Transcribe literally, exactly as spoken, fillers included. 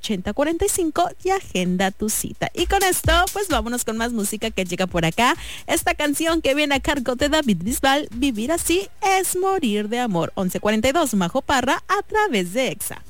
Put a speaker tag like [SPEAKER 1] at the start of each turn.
[SPEAKER 1] ochenta cuarenta y cinco y agenda tu cita. Y con esto, pues vámonos con más música que llega por acá. Esta canción que viene a cargo de David Bisbal, Vivir así es morir de amor. once cuarenta y dos, Majo Parra, a través de Exa.